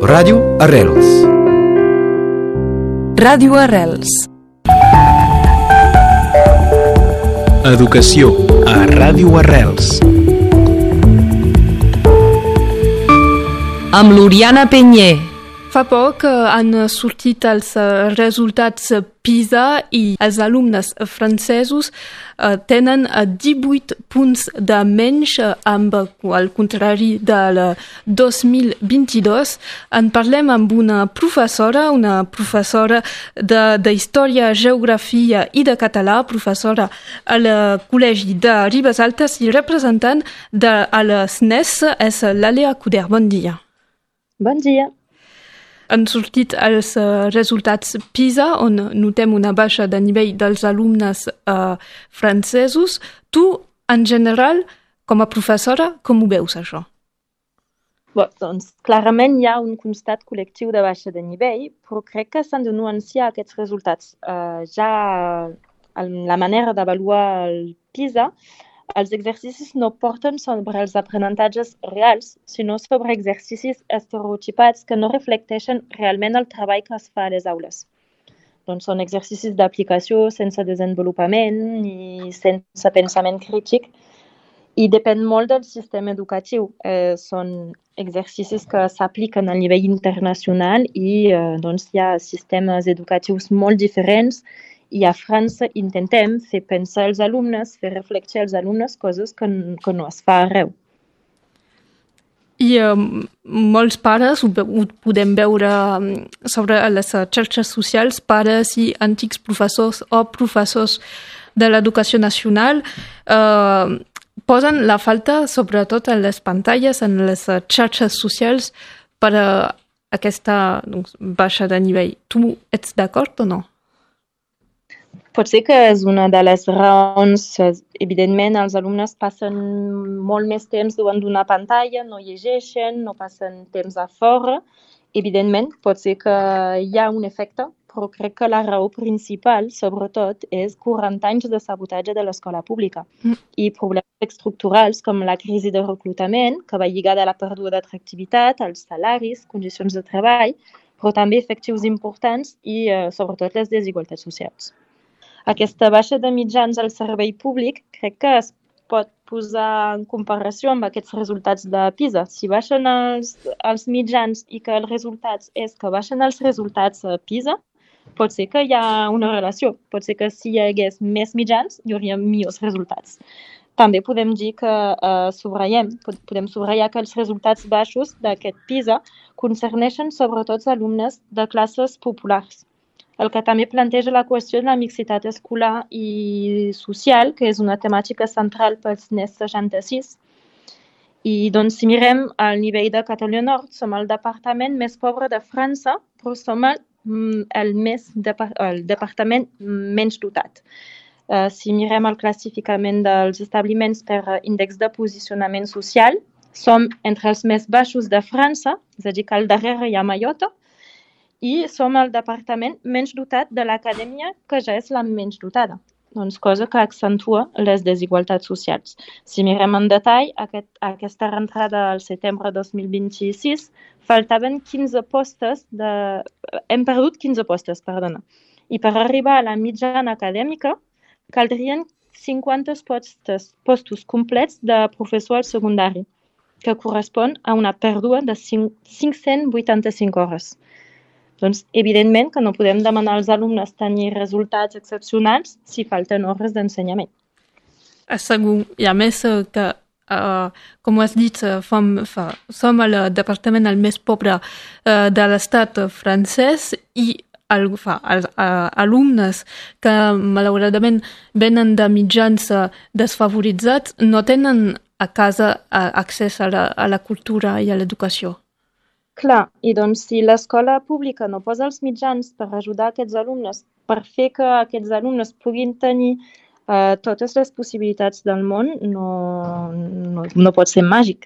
Ràdio Arrels. Ràdio Arrels. Educació a Ràdio Arrels. Amb l'Oriana Penyer. Fa poc han sortit els resultats PISA i els alumnes francesos tenen 18 punts de menys al contrari del 2022. En parlem amb una professora de Història, Geografia i de Català, professora al Col·legi de Ribes Altes i representant de l'SNES, és l'Alea Cuder. Bon dia. Bon dia. Han sortit els resultats PISA, on notem una baixa de nivell dels alumnes francesos. Tu, en general, com a professora, com ho veus, això? Doncs, clarament hi ha un constat col·lectiu de baixa de nivell, però crec que s'han de nuanciar aquests resultats. Ja la manera d'avaluar el PISA, els exercicis no porten sobre els aprenentatges reals, sinó sobre exercicis estereotipats que no reflecteixen realment el treball que es fa a les aules. Doncs són exercicis d'aplicació sense desenvolupament i sense pensament crític i depèn molt del sistema educatiu. Són exercicis que s'apliquen a nivell internacional i doncs hi ha sistemes educatius molt diferents. I a França intentem fer pensar els alumnes, fer reflexionar els alumnes coses que no es fa arreu. I molts pares, ho podem veure sobre les xarxes socials, pares i antics professors o professors de l'educació nacional, posen la falta sobretot en les pantalles, en les xarxes socials per a aquesta baixa de nivell. Tu ets d'acord o no? Pot ser que és una de les raons. Evidentment, els alumnes passen molt més temps davant d'una pantalla, no llegeixen, no passen temps a fora. Evidentment, pot ser que hi ha un efecte, però crec que la raó principal, sobretot, és 40 anys de sabotatge de l'escola pública i problemes estructurals com la crisi de reclutament, que va lligada a la pèrdua d'atractivitat, als salaris, condicions de treball, però també efectius importants i, sobretot, les desigualtats socials. Aquesta baixa de mitjans al servei públic crec que es pot posar en comparació amb aquests resultats de PISA. Si baixen els mitjans i que els resultats és que baixen els resultats a PISA, pot ser que hi ha una relació. Pot ser que si hi hagués més mitjans hi hauria millors resultats. També podem dir que podem subratllar que els resultats baixos d'aquest PISA concerneixen sobretot els alumnes de classes populars. El que també planteja la qüestió de la mixitat escolar i social, que és una temàtica central pels NES 66. I doncs, si mirem al nivell de Catalunya Nord, som el departament més pobre de França, però som el departament menys dotat. Si mirem el classificament dels establiments per índex de posicionament social, som entre els més baixos de França, és a dir, que al darrere hi ha Mayotte, i som el departament menys dotat de l'acadèmia, que ja és la menys dotada. Doncs cosa que accentua les desigualtats socials. Si mirem en detall, aquesta rentrada al setembre 2026, faltaven 15 postes, hem perdut 15 postes, perdona. I per arribar a la mitjana acadèmica, caldrien 50 postos complets de professor al secundari, que correspon a una pèrdua de 585 hores. Doncs, evidentment, que no podem demanar als alumnes tenir resultats excepcionals si falten hores d'ensenyament. Segur. I a més que, com has dit, som el departament el més pobre de l'estat francès i els alumnes que, malauradament, venen de mitjans desfavoritzats no tenen a casa accés a la cultura i a l'educació. Clar, i doncs si l'escola pública no posa els mitjans per ajudar aquests alumnes, per fer que aquests alumnes puguin tenir totes les possibilitats del món, no pot ser màgic.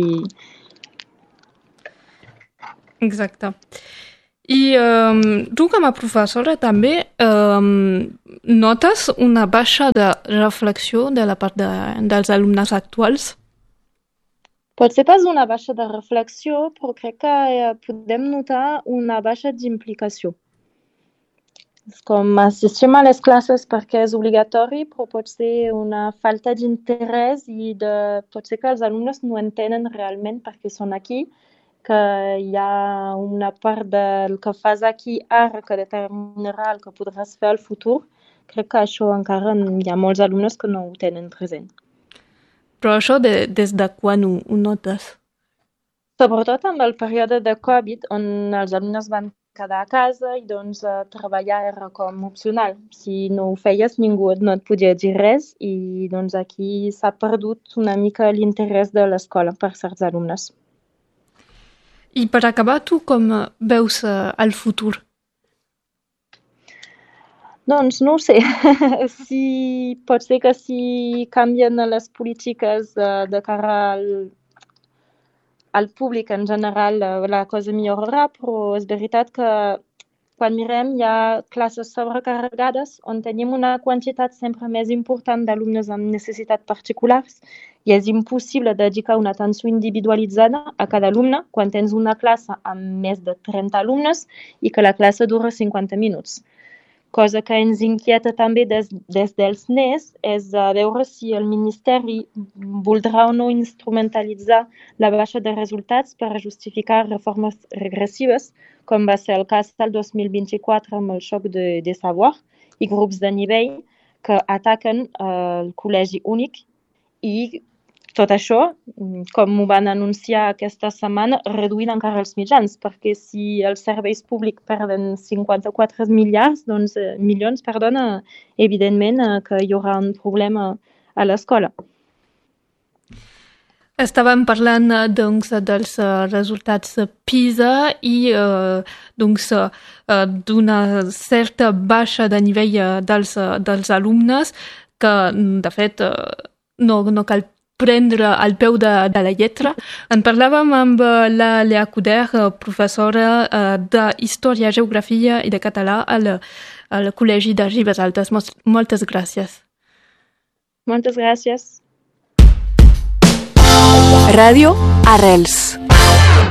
Exacte. I tu com a professora també notes una baixa de reflexió de la part dels alumnes actuals? Potser pas una baixa de reflexió, però crec que podem notar una baixa d'implicació. És com assistim a les classes perquè és obligatori, però pot ser una falta d'interès i pot ser que els alumnes no entenen realment perquè són aquí, que hi ha una part del que fas aquí ara que determinarà el que podràs fer al futur. Crec que això encara hi ha molts alumnes que no ho tenen present. Però això des de quan ho notes? Sobretot amb el període de Covid, on els alumnes van quedar a casa i doncs treballar era com opcional. Si no ho feies, ningú no et podia dir res i doncs aquí s'ha perdut una mica l'interès de l'escola per certs alumnes. I per acabar, tu com veus el futur? Doncs no ho sé. Pot ser que si canvien les polítiques de cara al públic en general la cosa millorarà, però és veritat que quan mirem hi ha classes sobrecarregades on tenim una quantitat sempre més important d'alumnes amb necessitats particulars i és impossible dedicar una atenció individualitzada a cada alumne quan tens una classe amb més de 30 alumnes i que la classe dura 50 minuts. Cosa que ens inquieta també des dels NES és veure si el Ministeri voldrà o no instrumentalitzar la baixa de resultats per justificar reformes regressives, com va ser el cas del 2024 amb el xoc de savoir i grups de nivell que ataquen el col·legi únic i tot això, com ho van anunciar aquesta setmana, reduint encara els mitjans, perquè si els serveis públics perden 54 milions, evidentment que hi haurà un problema a l'escola. Estàvem parlant doncs, dels resultats PISA i d'una certa baixa de nivell dels alumnes que, de fet, no cal prendre al peu de la lletra. En parlàvem amb la Lea Couder, professora d'Història, Geografia i de Català al Col·legi de Ribes Altes. Moltes gràcies. Moltes gràcies. Ràdio Arrels.